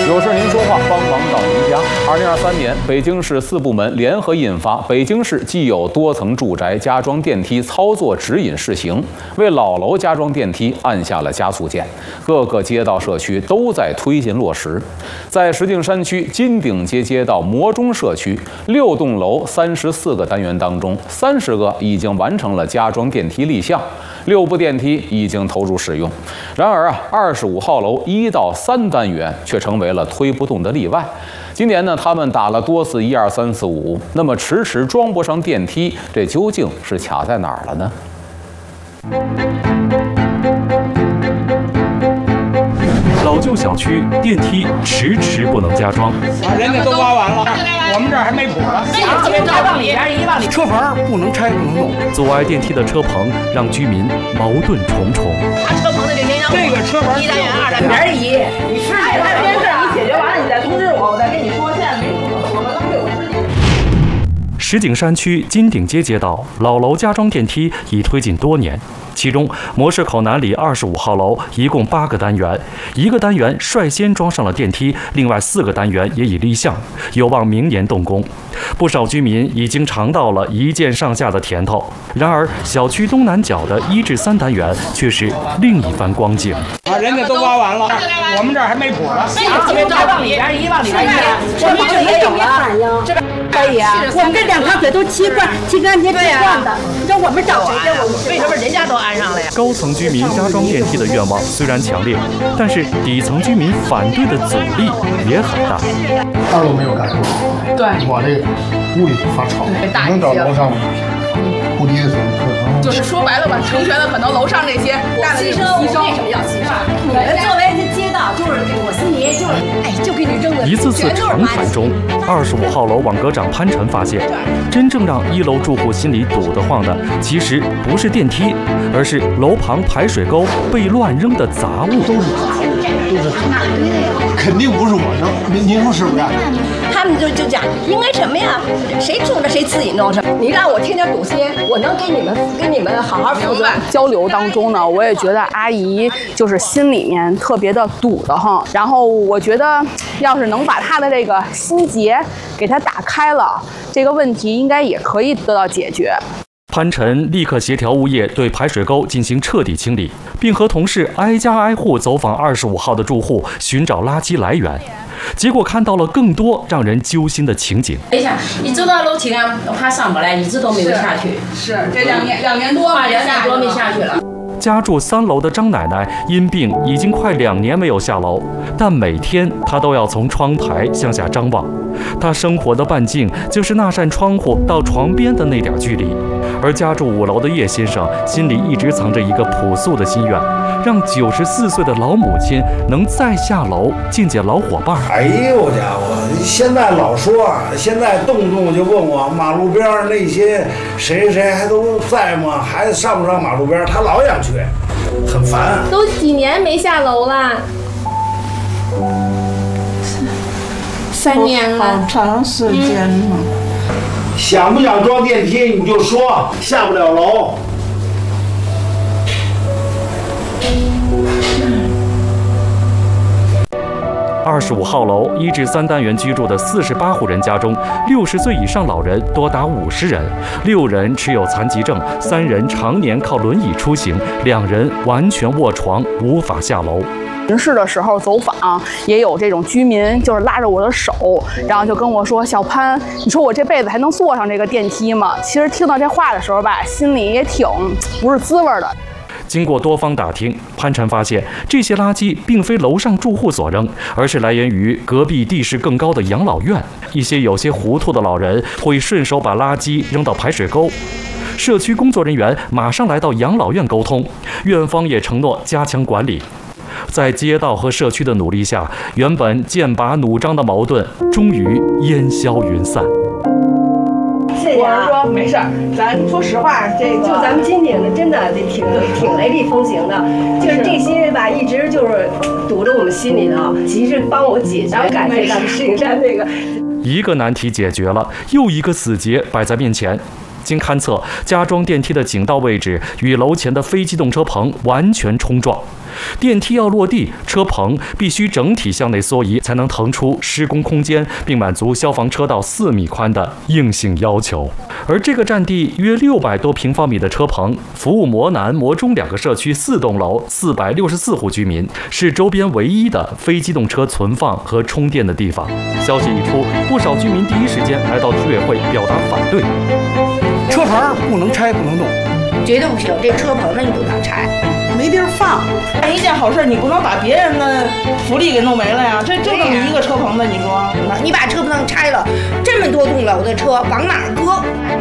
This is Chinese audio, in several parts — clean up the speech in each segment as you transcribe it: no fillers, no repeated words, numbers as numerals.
有事您说话，帮忙到您家。2023年，北京市4部门联合印发《北京市既有多层住宅加装电梯操作指引（试行）》，为老楼加装电梯按下了加速键。各个街道社区都在推进落实。在石景山区金鼎街街道磨中社区，6栋楼34个单元当中，30个已经完成了加装电梯立项，6部电梯已经投入使用。然而25号楼1到3单元却成为了推不动的例外。今年呢，他们打了多次1、2、3、4、5，那么迟迟装不上电梯，这究竟是卡在哪儿了呢？ 老旧小区电梯迟迟不能加装， 人家都挖完了，我们这儿还没谱呢。 往里边往里， 车棚不能拆不能动， 阻碍电梯的车棚让居民矛盾重重。 他车棚的这个车棚 1单元、2单元移，你是这件事你解决完了，你再通知我，我再跟你说。现在没有我们刚有时间。 石景山区金鼎街街道老楼加装电梯已推进多年。其中，模式口南里25号楼一共8个单元，1个单元率先装上了电梯，另外4个单元也已立项，有望明年动工。不少居民已经尝到了一键上下的甜头。然而，小区东南角的1至3单元却是另一番光景。 人家都挖完了，我们这儿还没谱呢。 往里边移，往里边移，这不是也有了？这边可以啊。 我们这2条腿都砌干净惯的，你说我们找谁去？ 为什么人家都安上了呀？ 高层居民加装电梯的愿望虽然强烈，但是底层居民反对的阻力也很大。 2楼没有干， 对， 我这屋里发吵，能找楼上不低的就是说白了吧，成全了可能楼上这些干的牺牲。为什么要牺牲？你们作为街道，就是我心里就给你扔的。 一次次长谈中，25号楼网格长潘晨发现，真正让1楼住户心里堵得慌的，其实不是电梯，而是楼旁排水沟被乱扔的杂物。 都是杂物，都是肯定不是我扔，您说是不是？ 他们就讲应该什么呀？谁住着谁自己弄什么。你让我天天堵街，我能给你们好好负责。 交流当中呢，我也觉得阿姨就是心里面特别的堵得慌。然后我觉得，要是能把她的这个心结给她打开了，这个问题应该也可以得到解决。 潘晨立刻协调物业对排水沟进行彻底清理，并和同事挨家挨户走访25号的住户，寻找垃圾来源。结果看到了更多让人揪心的情景。 等一下，一走到楼梯上，他上不来，一直都没有下去。 是这2年多吧，2年多没下去了。 家住3楼的张奶奶因病已经快2年没有下楼，但每天她都要从窗台向下张望。她生活的半径就是那扇窗户到床边的那点距离。而家住5楼的叶先生心里一直藏着一个朴素的心愿，让94岁的老母亲能再下楼见见老伙伴。 哎呦家伙，现在老说，现在动不动就问我马路边那些谁还都在吗？孩子上不上马路边？他老想去，很烦。 都几年没下楼了？3年了， 好长时间了。 想不想装电梯你就说，下不了楼。 25号楼1至3单元居住的48户人家中，60岁以上老人多达50人，6人持有残疾证，3人常年靠轮椅出行，2人完全卧床，无法下楼。 巡视的时候走访，也有这种居民就是拉着我的手，然后就跟我说：“小潘，你说我这辈子还能坐上这个电梯吗？”其实听到这话的时候吧，心里也挺不是滋味的。 经过多方打听，潘晨发现这些垃圾并非楼上住户所扔，而是来源于隔壁地势更高的养老院。一些有些糊涂的老人会顺手把垃圾扔到排水沟。社区工作人员马上来到养老院沟通，院方也承诺加强管理。在街道和社区的努力下，原本剑拔弩张的矛盾终于烟消云散。 我是说没事儿，咱说实话，就咱们金鼎的真的挺雷厉风行的，就是这些吧，一直就是堵着我们心里头，其实帮我解决，感谢咱们石景山这个。 一个难题解决了，又一个死结摆在面前。经勘测，加装电梯的井道位置与楼前的非机动车棚完全冲撞。 电梯要落地，车棚必须整体向内缩移，才能腾出施工空间，并满足消防车道4米宽的硬性要求。而这个占地约600多平方米的车棚，服务模南、模中2个社区4栋楼464户居民，是周边唯一的非机动车存放和充电的地方。消息一出，不少居民第一时间来到居委会表达反对。 车棚不能拆，不能动， 绝对不行。这车棚呢，你不能拆， 没地儿放。干一件好事，你不能把别人的福利给弄没了呀。就这么一个车棚子，你说， 你把车棚拆了，这么多栋楼的车往哪儿搁？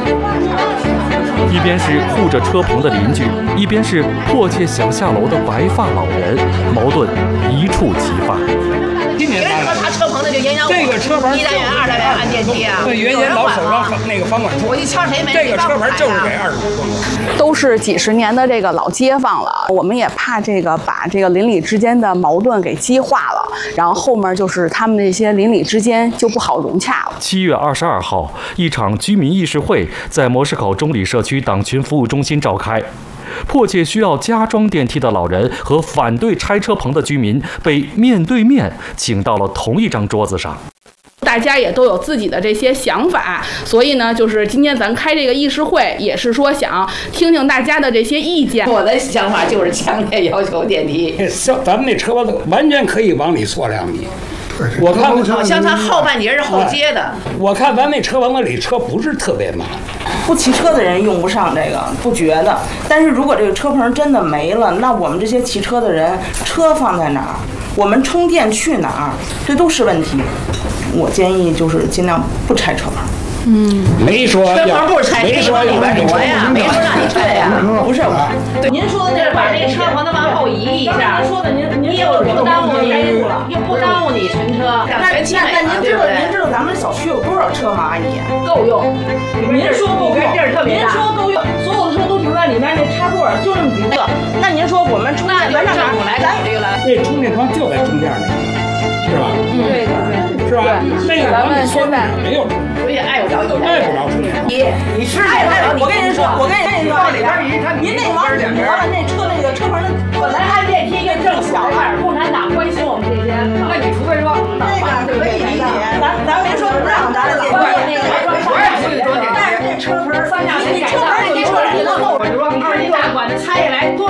一边是护着车棚的邻居，一边是迫切想下楼的白发老人，矛盾一触即发。 今年他车棚的就影响我。 这个车棚 1单元、2单元按电梯啊。 对，原先老首长那个房管处， 我一敲谁没？ 这个车棚就是给25 都是几十年的这个老街坊了，我们也怕这个把这个邻里之间的矛盾给激化了，然后后面就是他们这些邻里之间就不好融洽了。 7月22号，一场居民议事会在模式口中里社区党群服务中心召开。迫切需要加装电梯的老人和反对拆车棚的居民被面对面请到了同一张桌子上。 大家也都有自己的这些想法，所以呢，就是今天咱开这个议事会，也是说想听听大家的这些意见。 我的想法就是强烈要求电梯。 咱们那车棚完全可以往里缩2米。我看好像它后半截是后接的。 我看咱那车棚子里车不是特别满。 不骑车的人用不上这个，不觉得。但是如果这个车棚真的没了，那我们这些骑车的人，车放在哪儿？我们充电去哪儿？这都是问题。我建议就是尽量不拆车棚。 没说车棚不拆，没说里边挪呀，没说让你拆呀。 不是我， 对，您说的就是把这个车棚子往后移一下。 说的您又不耽误你，又不耽误你乘车。 那您知道咱们小区有多少车吗，阿姨？ 够用。 您说够用， 地儿特别大。 您说够用，所有的车都停在里面，那插座就这么几个。那您说我们充电咱政府来考虑了。 那充电桩就在中间那个，是吧？ 对。 是吧？那个咱们现在没有， 所以碍不着你。 碍不着充电桩。 你是我跟您说，里边您那往里挪了，那车棚的本来按电梯跟政府这样，共产党关心我们这些，那你除非说那个可以理解，咱没说不让咱的电梯，但是这车棚你车棚你说你能漏， 你大管子拆下来多。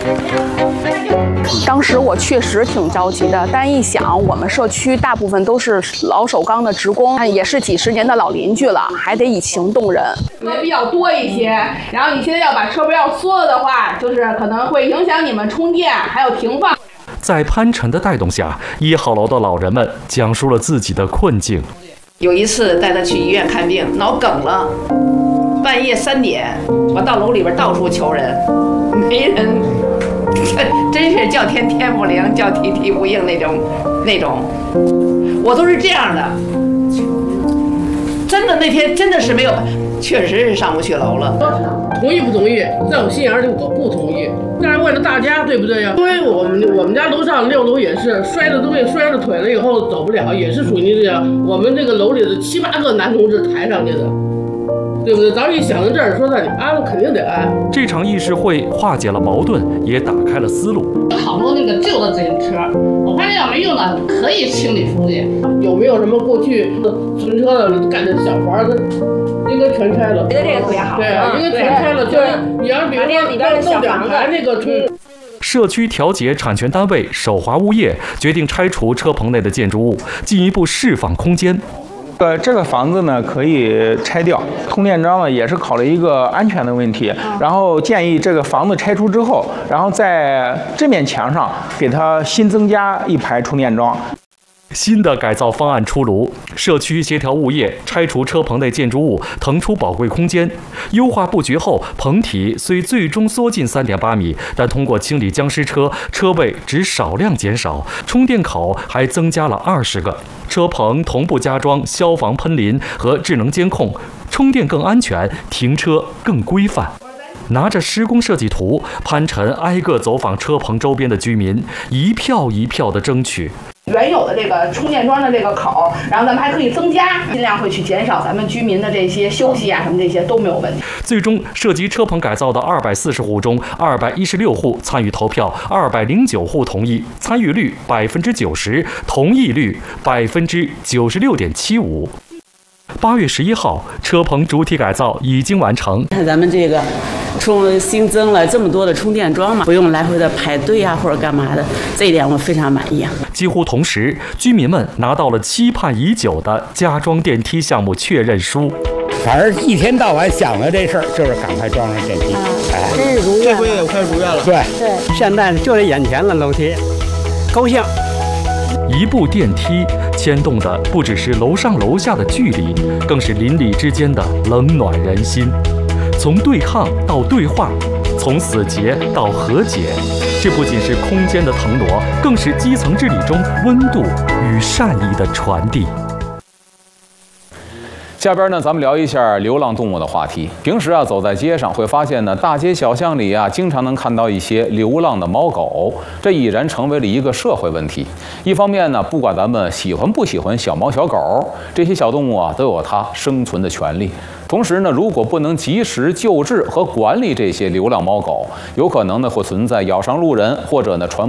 当时我确实挺着急的，但一想，我们社区大部分都是老首钢的职工，也是几十年的老邻居了，还得以情动人。比较多一些，然后你现在要把车棚要缩了的话，就是可能会影响你们充电，还有停放。 在潘晨的带动下，1号楼的老人们讲述了自己的困境。 有一次带他去医院看病，脑梗了，半夜3点，我到楼里边到处求人，没人。真是叫天天不灵，叫地地不应那种，我都是这样的。真的那天真的是没有，确实是上不去楼了。 同意不同意，在我心眼里我不同意，但是为了大家，对不对呀？因为我们家楼上6楼也是摔了腿了以后走不了，也是属于这样。我们这个楼里的7、8个男同志抬上去的。对不对？咱一想到这儿，说那你安了肯定得安。 这场议事会化解了矛盾，也打开了思路。 好多那个旧的自行车，我发现要没用的可以清理出去。有没有什么过去存车的干的小房子，应该全拆了。 觉得这个特别好。 对啊，应该全拆了。就是比如说里边的小房子那个充。 社区调解产权单位首华物业决定拆除车棚内的建筑物，进一步释放空间。 这个房子呢可以拆掉，充电桩呢也是考虑一个安全的问题，然后建议这个房子拆除之后，然后在这面墙上给它新增加1排充电桩。 新的改造方案出炉，社区协调物业拆除车棚内建筑物，腾出宝贵空间。优化布局后，棚体虽最终缩进3.8米，但通过清理僵尸车，车位只少量减少，充电口还增加了20个。车棚同步加装消防喷淋和智能监控，充电更安全，停车更规范。拿着施工设计图，潘晨挨个走访车棚周边的居民，一票一票地争取。 原有的这个充电桩的这个口，然后咱们还可以增加，尽量会去减少咱们居民的这些休息啊什么这些都没有问题。 最终涉及车棚改造的240户中，216户参与投票，209户同意，参与率90%，同意率96.75%。8月11号，车棚主体改造已经完成。 看咱们这个新增了这么多的充电桩嘛，不用来回的排队啊或者干嘛的，这一点我非常满意啊。 几乎同时，居民们拿到了期盼已久的加装电梯项目确认书。 反正一天到晚想的这事儿就是赶快装上电梯， 真是如愿。 这回也快如愿了。对，现在就在眼前了，楼梯，高兴。 一部电梯牵动的不只是楼上楼下的距离，更是邻里之间的冷暖人心。从对抗到对话，从死结到和解，这不仅是空间的腾挪，更是基层治理中温度与善意的传递。 下边呢，咱们聊一下流浪动物的话题。平时啊，走在街上会发现呢，大街小巷里啊，经常能看到一些流浪的猫狗，这已然成为了一个社会问题。一方面呢，不管咱们喜欢不喜欢小猫小狗，这些小动物啊，都有它生存的权利。同时呢，如果不能及时救治和管理这些流浪猫狗，有可能呢会存在咬伤路人或者呢传播